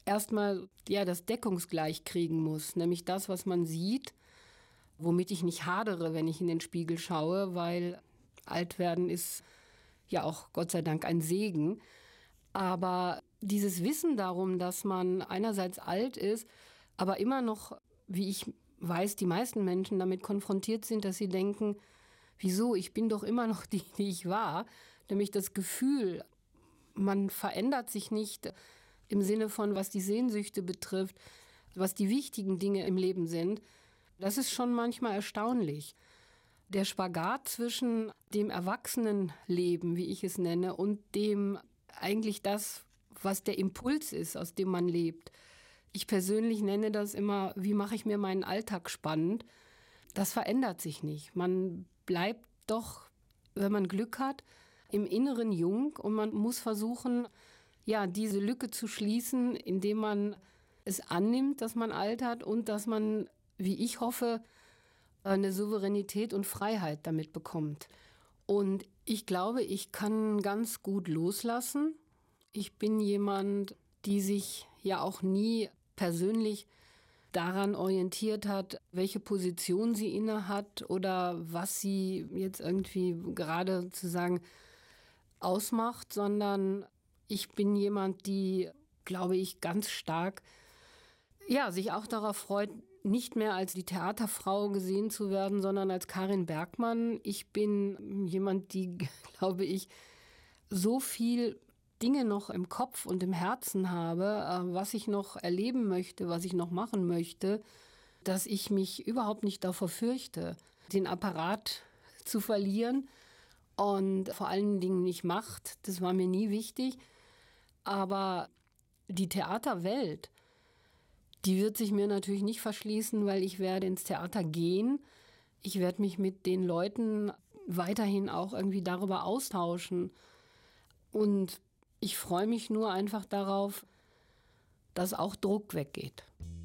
erstmal das deckungsgleich kriegen muss, nämlich das, was man sieht, womit ich nicht hadere, wenn ich in den Spiegel schaue, weil alt werden ist ja auch Gott sei Dank ein Segen. Aber dieses Wissen darum, dass man einerseits alt ist, aber immer noch, wie ich weiß, die meisten Menschen damit konfrontiert sind, dass sie denken, wieso, ich bin doch immer noch die ich war. Nämlich das Gefühl, man verändert sich nicht im Sinne von, was die Sehnsüchte betrifft, was die wichtigen Dinge im Leben sind. Das ist schon manchmal erstaunlich. Der Spagat zwischen dem Erwachsenenleben, wie ich es nenne, und dem eigentlich das, was der Impuls ist, aus dem man lebt. Ich persönlich nenne das immer, wie mache ich mir meinen Alltag spannend? Das verändert sich nicht. Man bleibt doch, wenn man Glück hat, im Inneren jung und man muss versuchen, diese Lücke zu schließen, indem man es annimmt, dass man altert und dass man, wie ich hoffe, eine Souveränität und Freiheit damit bekommt. Und ich glaube, ich kann ganz gut loslassen. Ich bin jemand, die sich ja auch nie persönlich daran orientiert hat, welche Position sie inne hat oder was sie jetzt irgendwie gerade sozusagen ausmacht, sondern ich bin jemand, die, glaube ich, ganz stark sich auch darauf freut, nicht mehr als die Theaterfrau gesehen zu werden, sondern als Karin Bergmann. Ich bin jemand, die, glaube ich, so viel Dinge noch im Kopf und im Herzen habe, was ich noch erleben möchte, was ich noch machen möchte, dass ich mich überhaupt nicht davor fürchte, den Apparat zu verlieren und vor allen Dingen nicht Macht. Das war mir nie wichtig. Aber die Theaterwelt, die wird sich mir natürlich nicht verschließen, weil ich werde ins Theater gehen. Ich werde mich mit den Leuten weiterhin auch irgendwie darüber austauschen. Und ich freue mich nur einfach darauf, dass auch Druck weggeht.